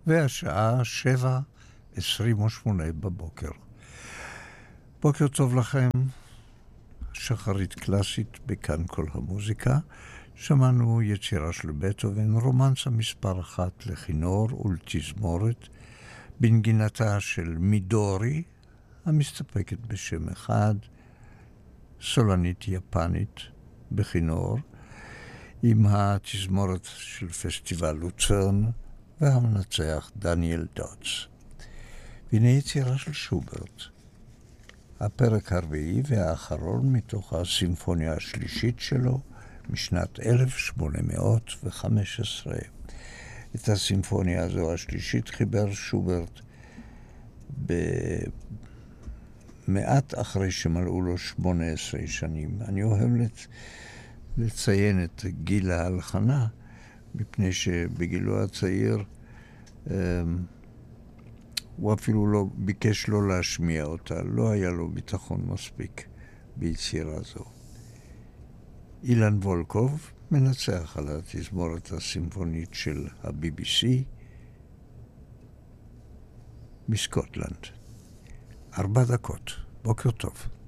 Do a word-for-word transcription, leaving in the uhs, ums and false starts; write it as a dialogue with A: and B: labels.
A: והשעה שבע עשרים ושמונה בבוקר. בוקר טוב לכם, שחרית קלאסית בכאן כל המוזיקה. שמענו יצירה של בטהובן, רומנסה מספר אחת לכינור ולתזמורת, בנגינתה של מידורי, המסתפקת בשם אחד, סולנית יפנית בכינור, עם התזמורת של פסטיבל לוצרן והמנצח דניאל דוטס. והנה יצירה של שוברט, הפרק הרביעי והאחרון מתוך הסימפוניה השלישית שלו משנת אלף שמונה מאות וחמש עשרה. את הסימפוניה הזו השלישית חיבר שוברט במעט אחרי שמלאו לו שמונה עשרה שנים. אני אוהב לצ... לציין את גיל ההלחנה, מפני שבגילו הצעיר הוא אפילו לא ביקש לא להשמיע אותה, לא היה לו ביטחון מספיק ביצירה זו. אילן וולקוב מנצח על התזמורת הסימפונית של ה-בי בי סי מסקוטלנד. ארבע דקות. בוקר טוב.